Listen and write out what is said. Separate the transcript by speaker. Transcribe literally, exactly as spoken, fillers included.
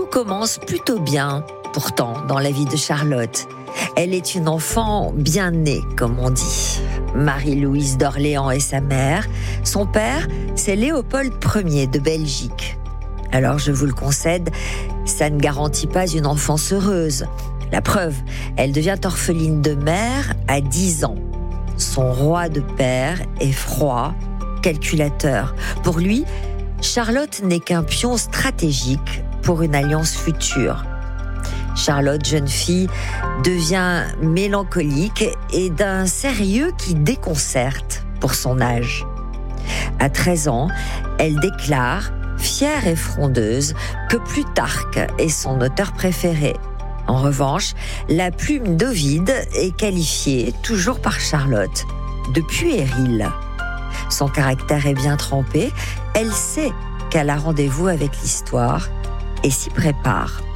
Speaker 1: commence plutôt bien, pourtant, dans la vie de Charlotte. Elle est une enfant bien née, comme on dit. Marie-Louise d'Orléans est sa mère. Son père, c'est Léopold Ier de Belgique. Alors, je vous le concède, ça ne garantit pas une enfance heureuse. La preuve, elle devient orpheline de mère à dix ans. Son roi de père est froid, calculateur. Pour lui, Charlotte n'est qu'un pion stratégique pour une alliance future. Charlotte, jeune fille, devient mélancolique et d'un sérieux qui déconcerte pour son âge. À treize ans, elle déclare, fière et frondeuse, que Plutarque est son auteur préféré. En revanche, la plume d'Ovide est qualifiée, toujours par Charlotte, de puérile. Son caractère est bien trempé, elle sait qu'elle a rendez-vous avec l'histoire et s'y prépare.